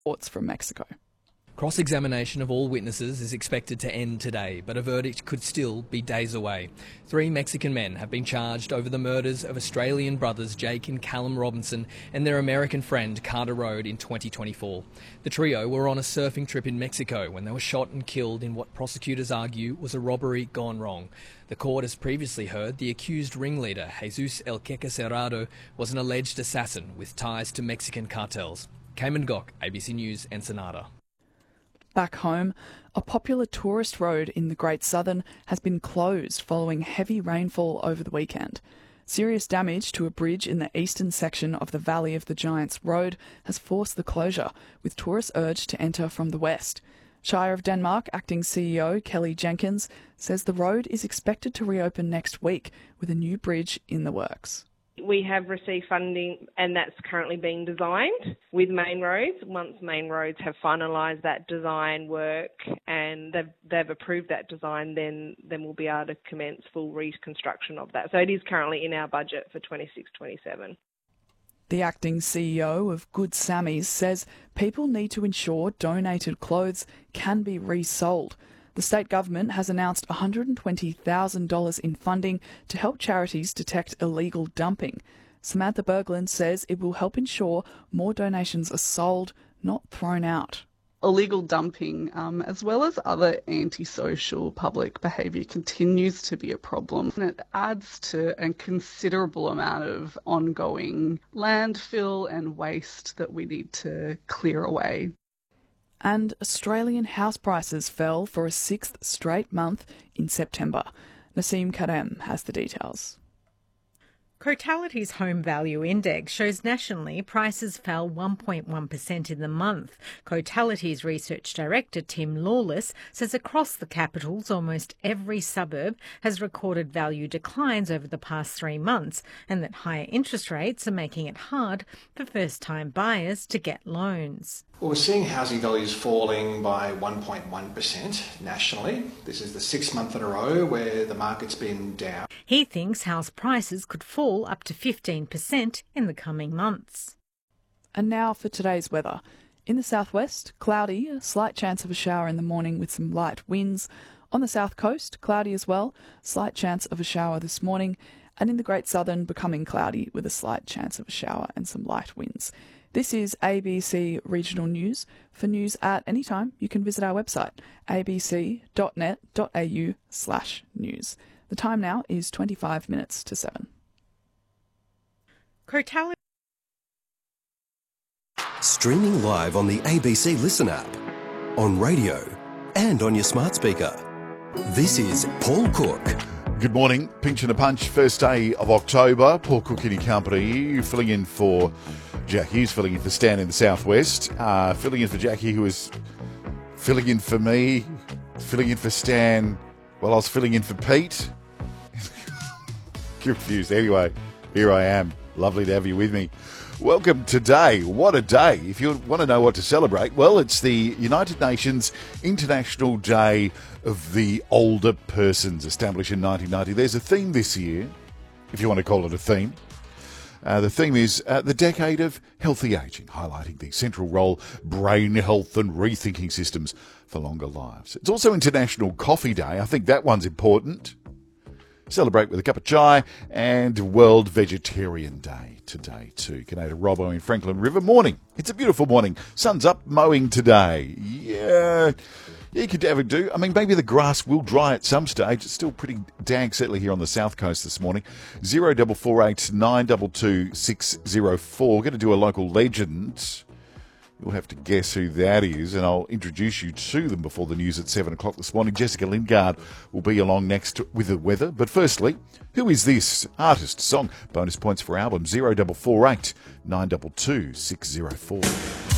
Reports from Mexico. Cross-examination of all witnesses is expected to end today, but a verdict could still be days away. 3 Mexican men have been charged over the murders of Australian brothers Jake and Callum Robinson and their American friend Carter Road in 2024. The trio were on a surfing trip in Mexico when they were shot and killed in what prosecutors argue was a robbery gone wrong. The court has previously heard the accused ringleader, Jesus El Queque Cerrado, was an alleged assassin with ties to Mexican cartels. Cayman Gok, ABC News, Ensenada. Back home, a popular tourist road in the Great Southern has been closed following heavy rainfall over the weekend. Serious damage to a bridge in the eastern section of the Valley of the Giants Road has forced the closure, with tourists urged to enter from the west. Shire of Denmark Acting CEO Kelly Jenkins says the road is expected to reopen next week with a new bridge in the works. We have received funding and that's currently being designed with Main Roads. Once Main Roads have finalised that design work and they've approved that design, then we'll be able to commence full reconstruction of that. So it is currently in our budget for 26-27. The acting CEO of Good Sammy's says people need to ensure donated clothes can be resold. The state government has announced $120,000 in funding to help charities detect illegal dumping. Samantha Berglund says it will help ensure more donations are sold, not thrown out. Illegal dumping, as well as other antisocial public behaviour, continues to be a problem. And it adds to a considerable amount of ongoing landfill and waste that we need to clear away. And Australian house prices fell for a 6th straight month in September. Naseem Karem has the details. Cotality's Home Value Index shows nationally prices fell 1.1% in the month. Cotality's Research Director Tim Lawless says across the capitals almost every suburb has recorded value declines over the past 3 months and that higher interest rates are making it hard for first-time buyers to get loans. Well, we're seeing housing values falling by 1.1% nationally. This is the 6th month in a row where the market's been down. He thinks house prices could fall up to 15% in the coming months. And now for today's weather. In the southwest, cloudy, a slight chance of a shower in the morning with some light winds. On the south coast, cloudy as well, slight chance of a shower this morning. And in the Great Southern, becoming cloudy with a slight chance of a shower and some light winds. This is ABC Regional News. For news at any time, you can visit our website, abc.net.au/news. The time now is 25 minutes to 7. Cotality. Streaming live on the ABC Listen app, on radio and on your smart speaker. This is Paul Cook. Good morning. Pinch and a punch, first day of October. Paul Cook in your company, filling in for Jackie, who's filling in for Stan in the southwest. Filling in for Jackie, who was filling in for me, filling in for Stan while I was filling in for Pete. Confused. Anyway, here I am. Lovely to have you with me. Welcome today. What a day. If you want to know what to celebrate, well, it's the United Nations International Day of the Older Persons, established in 1990. There's a theme this year, if you want to call it a theme. The theme is the decade of healthy ageing, highlighting the central role brain health and rethinking systems for longer lives. It's also International Coffee Day. I think that one's important. Celebrate with a cup of chai, and World Vegetarian Day today too. Canada Robbo in Franklin River. Morning. It's a beautiful morning. Sun's up, mowing today. Yeah, you could have it do. I mean, maybe the grass will dry at some stage. It's still pretty dank, certainly here on the south coast this morning. 0448 922 604. We're going to do a local legend. You'll have to guess who that is, and I'll introduce you to them before the news at 7 o'clock this morning. Jessica Lingard will be along next with the weather. But firstly, who is this artist? Song. Bonus points for album. 0448 922 604.